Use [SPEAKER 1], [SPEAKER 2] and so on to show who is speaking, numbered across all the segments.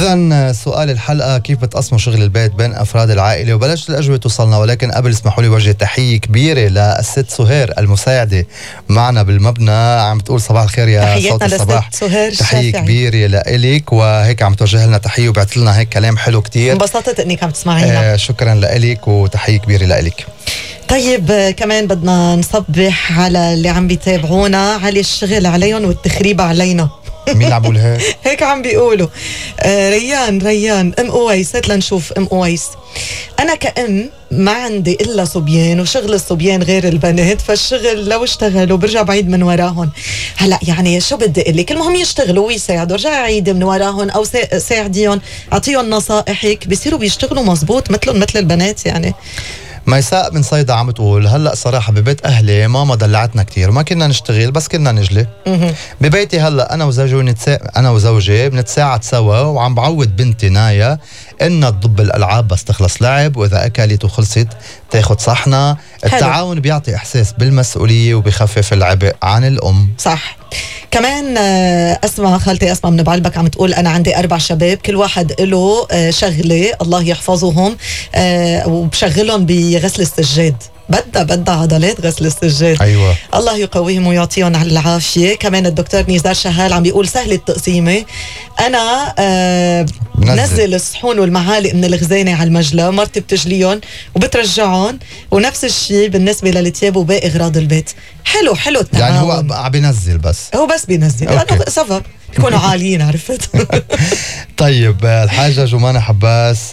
[SPEAKER 1] إذن سؤال الحلقة: كيف بتقسموا شغل البيت بين أفراد العائلة؟ وبلشت الأجوبة توصلنا، ولكن قبل اسمحوا لي وجه تحية كبيرة للست سهير المساعدة معنا بالمبنى. عم بتقول صباح الخير يا صوت الصباح. تحية كبيرة لإلك، وهيك عم توجه لنا تحية وبعت لنا هيك كلام حلو كتير.
[SPEAKER 2] انبسطت انك عم تسمعينا.
[SPEAKER 1] شكرا لإلك وتحية كبيرة لإلك.
[SPEAKER 2] طيب كمان بدنا نصبح على اللي عم بيتابعونا، على الشغل عليهم والتخريب علينا.
[SPEAKER 1] مين اللي عم بيقول
[SPEAKER 2] هيك عم بيقولوا؟ ريان ام اويس. هات لنشوف ام اويس. انا كأم ما عندي الا صبيان، وشغل الصبيان غير البنات، فالشغل لو اشتغلوا برجع بعيد من وراهم. هلا يعني شو بدي اقول لك، المهم يشتغلوا ويساعدوا، رجع عيد من وراهم او ساعديهم، اعطيهم نصائحك بيصيروا بيشتغلوا مزبوط مثل البنات. يعني
[SPEAKER 1] ميساء من صيدا عم تقول: هلأ صراحة ببيت أهلي ماما دلعتنا كتير، ما كنا نشتغل بس كنا نجلي. ببيتي هلأ أنا وزوجي بنتساعد سوا، وعم بعود بنتي نايا إنها تضب الألعاب بس تخلص لعب، وإذا أكلت وخلصت تاخد صحنة. التعاون بيعطي إحساس بالمسؤولية وبيخفف العبء عن الأم.
[SPEAKER 2] صح. كمان خالتي أسماء من بعلبك عم تقول: أنا عندي 4 شباب، كل واحد له شغلة الله يحفظهم، وبشغلهم بغسل السجاد. بدها عضلات غسل السجاد.
[SPEAKER 1] أيوة.
[SPEAKER 2] الله يقويهم ويعطيهم على العافية. كمان الدكتور نزار شهال عم بيقول: سهل التقسيمة، أنا بنزل الصحون والمعالق من الخزانة على المجلة، مرتي بتجليهم وبترجعهم، ونفس الشيء بالنسبة للثياب وباقي أغراض البيت. حلو التعاون. يعني
[SPEAKER 1] هو عم بينزل هو
[SPEAKER 2] بس بينزل لأنه سبب يكونوا عاليين. عرفت؟
[SPEAKER 1] طيب الحاجة جمانة حباس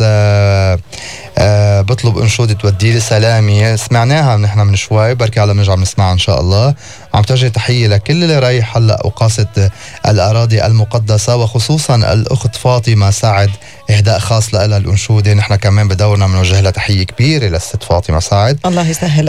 [SPEAKER 1] بطلب انشودة توديلي سلامي، سمعناها نحن من شوي، بركي على بنرجع بنسمعها ان شاء الله. عم توجه تحية لكل اللي رايح هلا وقاصة الأراضي المقدسة، وخصوصا الأخت فاطمة سعد، إهداء خاص لها الأنشودة. نحن كمان بدورنا بنوجه لها تحية كبيرة للست فاطمة سعد.
[SPEAKER 2] الله يسهل.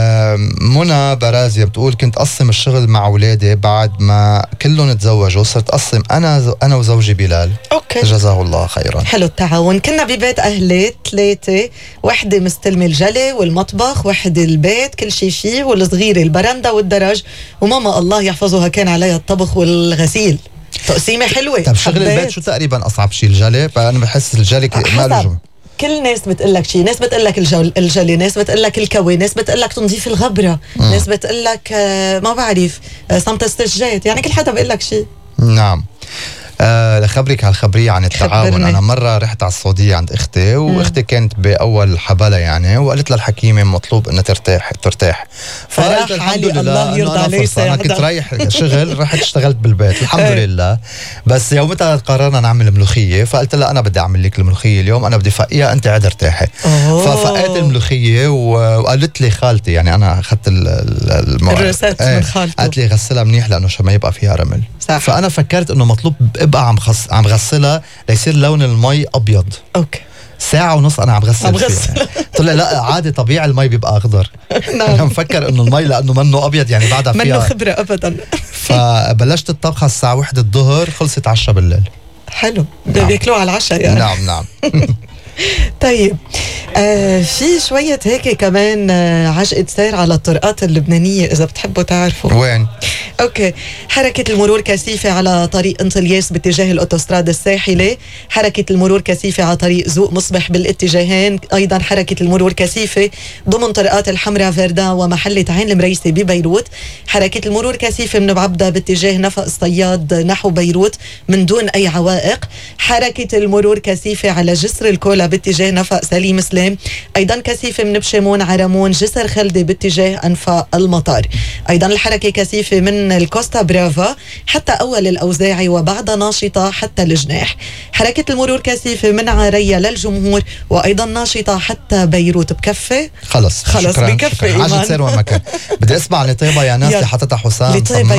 [SPEAKER 1] منى برازية بتقول: كنت أقسم الشغل مع أولادي بعد ما كلهم تزوجوا، صرت أقسم أنا وزوجي بلال.
[SPEAKER 2] أوكي.
[SPEAKER 1] جزاه الله خيرا.
[SPEAKER 2] حلو التعاون. كنا ببيت أهلي 3، وحدة مستلمة الجلي والمطبخ، وحدة البيت كل شيء فيه، والصغيرة البرندة والدرج، وماما الله يحفظها كان عليها الطبخ والغسيل. تقسيمة حلوة.
[SPEAKER 1] طب شغل البيت شو تقريبا أصعب شيء؟ الجلي؟ فأنا بحس الجلي ما له.
[SPEAKER 2] كل ناس بتقلك شيء، ناس بتقلك الجلي، ناس بتقلك الكوي، ناس بتقلك تنظيف الغبرة، ناس بتقلك ما بعرف صمت السجاد. يعني كل حدا بيقلك شيء.
[SPEAKER 1] نعم. لخبرك هالخبرية عن التعاون. خبرني. أنا مرة رحت على السعودية عند أختي، وأختي كانت بأول حبالة يعني، وقالت لها الحكيمة مطلوب إنها ترتاح.
[SPEAKER 2] فقلت الحمد لله الله يرضى عليه.
[SPEAKER 1] أنا كنت رايح شغل، رحت اشتغلت بالبيت الحمد لله. بس يومتها قررنا نعمل ملوخية، فقلت لها أنا بدي أعمل لك الملوخية اليوم، أنا بدي فقيها، أنت عاد ارتاحي. ففقيت الملوخية، وقالت لي خالتي، يعني أنا أخذت
[SPEAKER 2] الرسالة من خالته،
[SPEAKER 1] قالت لي غسلها منيح لأنه عشان ما يبقى فيها رمل.
[SPEAKER 2] صح.
[SPEAKER 1] فأنا فكرت إنه مطلوب ابقى عم غسلها ليصير لون المي أبيض.
[SPEAKER 2] أوكي.
[SPEAKER 1] ساعة ونص أنا عم غسل فيها. طلع لا عادي طبيعي المي بيبقى أخضر. أنا مفكر إنه المي لأنه منه أبيض يعني بعدها فيها
[SPEAKER 2] منه خبرة أبدا.
[SPEAKER 1] فبلشت الطبخة الساعة 1 الظهر، خلصت 10 بالليل.
[SPEAKER 2] حلو. بياكلوه على العشاء يعني.
[SPEAKER 1] نعم.
[SPEAKER 2] طيب في شوية هيك كمان عجقة سير على الطرقات اللبنانية إذا بتحبوا تعرفوا.
[SPEAKER 1] وين؟
[SPEAKER 2] أوكي. حركة المرور كثيفة على طريق انطلياس باتجاه الأوتوستراد الساحلي، حركة المرور كثيفة على طريق زوق مصبح بالاتجاهين، أيضا حركة المرور كثيفة ضمن طرقات الحمراء فردان ومحلة عين المريسي ببيروت، حركة المرور كثيفة من بعبدة باتجاه نفق الصياد نحو بيروت من دون أي عوائق، حركة المرور كثيفة على جسر الكولا باتجاه نفق سليم سلام، أيضا كثيفة من بشمون عرمون جسر خلدي باتجاه أنفاق المطار، أيضا الحركة كثيفة من الكوستا برافا حتى أول الأوزاعي وبعد ناشطة حتى الجناح، حركة المرور كثيفة من عرية للجمهور وأيضا ناشطة حتى بيروت. بكفي؟
[SPEAKER 1] خلص
[SPEAKER 2] بكفي.
[SPEAKER 1] عجل سير وين ما كان. بدي اسمع لطيبة يا ناس اللي حطتها حسام.
[SPEAKER 2] لطيبة